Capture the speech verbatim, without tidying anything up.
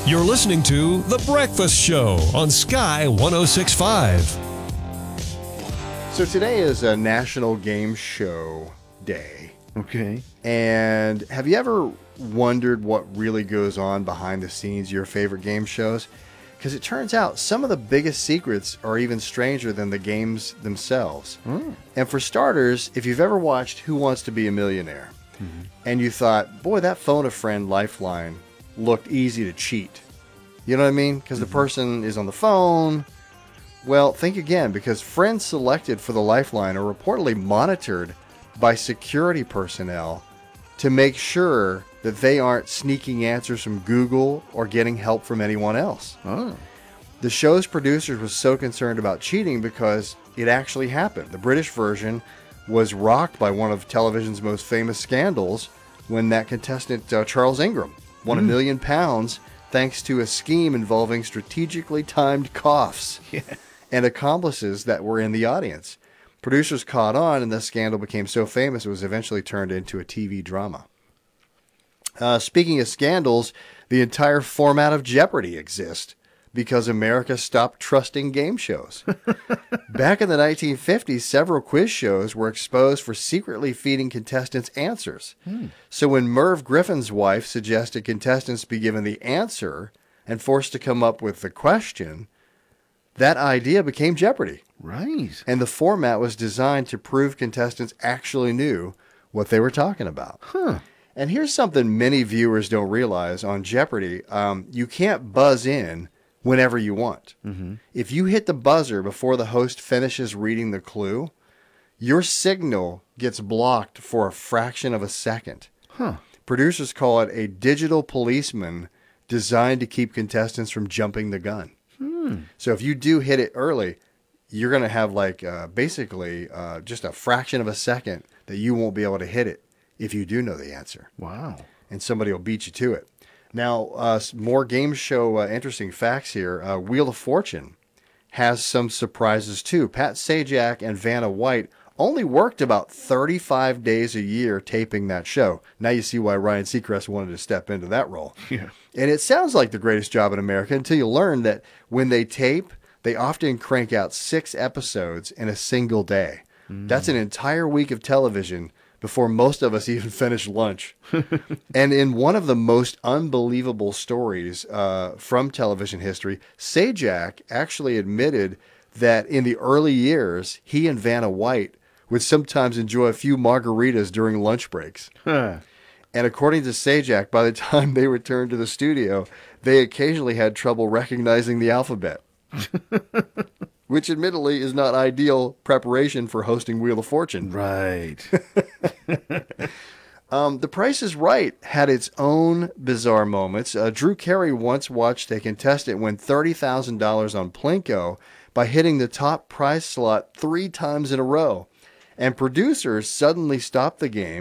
You're listening to The Breakfast Show on Sky one oh six point five. So today is a National Game Show Day. Okay. And have you ever wondered what really goes on behind the scenes of your favorite game shows? Because it turns out some of the biggest secrets are even stranger than the games themselves. Mm. And for starters, if you've ever watched Who Wants to Be a Millionaire, mm-hmm. and you thought, boy, that phone-a-friend lifeline looked easy to cheat. You know what I mean? Because mm-hmm. the person is on the phone. Well, think again, because friends selected for the lifeline are reportedly monitored by security personnel to make sure that they aren't sneaking answers from Google or getting help from anyone else. Oh. The show's producers were so concerned about cheating because it actually happened. The British version was rocked by one of television's most famous scandals when that contestant, uh, Charles Ingram, won mm. a million pounds thanks to a scheme involving strategically timed coughs yeah. and accomplices that were in the audience. Producers caught on, and the scandal became so famous it was eventually turned into a T V drama. Uh, speaking of scandals, the entire format of Jeopardy exists because America stopped trusting game shows. Back in the nineteen fifties, several quiz shows were exposed for secretly feeding contestants answers. Hmm. So when Merv Griffin's wife suggested contestants be given the answer and forced to come up with the question, that idea became Jeopardy. Right. And the format was designed to prove contestants actually knew what they were talking about. Huh. And here's something many viewers don't realize on Jeopardy. Um, you can't buzz in whenever you want. Mm-hmm. If you hit the buzzer before the host finishes reading the clue, your signal gets blocked for a fraction of a second. Huh. Producers call it a digital policeman designed to keep contestants from jumping the gun. Hmm. So if you do hit it early, you're going to have like uh, basically uh, just a fraction of a second that you won't be able to hit it if you do know the answer. Wow. And somebody will beat you to it. Now, uh, more game show uh, interesting facts here. Uh, Wheel of Fortune has some surprises too. Pat Sajak and Vanna White only worked about thirty-five days a year taping that show. Now you see why Ryan Seacrest wanted to step into that role. Yeah. And it sounds like the greatest job in America until you learn that when they tape, they often crank out six episodes in a single day. Mm. That's an entire week of television before most of us even finish lunch. And in one of the most unbelievable stories uh, from television history, Sajak actually admitted that in the early years, he and Vanna White would sometimes enjoy a few margaritas during lunch breaks. Huh. And according to Sajak, by the time they returned to the studio, they occasionally had trouble recognizing the alphabet. Which admittedly is not ideal preparation for hosting Wheel of Fortune. Right. um, The Price is Right had its own bizarre moments. Uh, Drew Carey once watched a contestant win thirty thousand dollars on Plinko by hitting the top prize slot three times in a row. And producers suddenly stopped the game